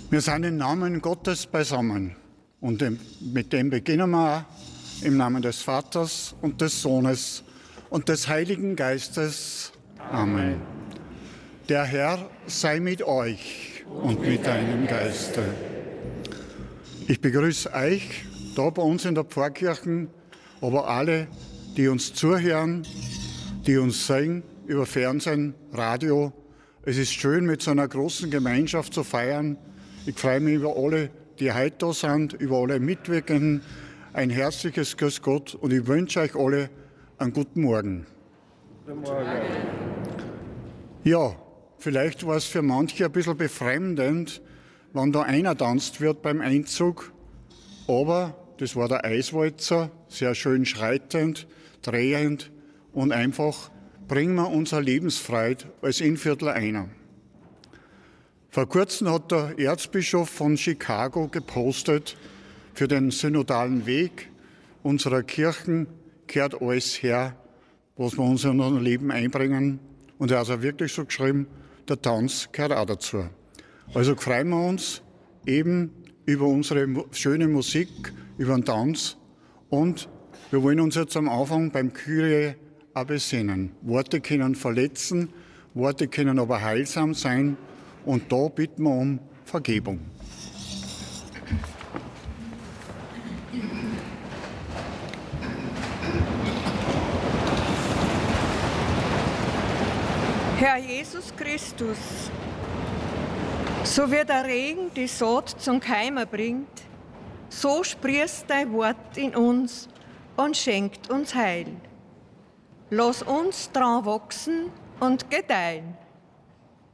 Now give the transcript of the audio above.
Wir sind im Namen Gottes beisammen und mit dem beginnen wir auch im Namen des Vaters und des Sohnes und des Heiligen Geistes. Amen. Der Herr sei mit euch und mit deinem Geiste. Ich begrüße euch da bei uns in der Pfarrkirche, aber alle, die uns zuhören, die uns sehen über Fernsehen, Radio. Es ist schön, mit so einer großen Gemeinschaft zu feiern. Ich freue mich über alle, die heute da sind, über alle Mitwirkenden. Ein herzliches Grüß Gott und ich wünsche euch alle einen guten Morgen. Guten Morgen. Ja, vielleicht war es für manche ein bisschen befremdend, wenn da einer tanzt wird beim Einzug. Aber das war der Eiswalzer, sehr schön schreitend, drehend und einfach bringen wir unsere Lebensfreude als Innviertler ein. Vor kurzem hat der Erzbischof von Chicago gepostet, für den synodalen Weg unserer Kirchen kehrt alles her, was wir uns in unser Leben einbringen. Und er hat also wirklich so geschrieben, der Tanz gehört auch dazu. Also freuen wir uns eben über unsere schöne Musik, über den Tanz. Und wir wollen uns jetzt am Anfang beim Kyrie auch besinnen. Worte können verletzen, Worte können aber heilsam sein. Und da bitten wir um Vergebung. Herr Jesus Christus, so wie der Regen die Saat zum Keimen bringt, so sprießt dein Wort in uns und schenkt uns Heil. Lass uns dran wachsen und gedeihen.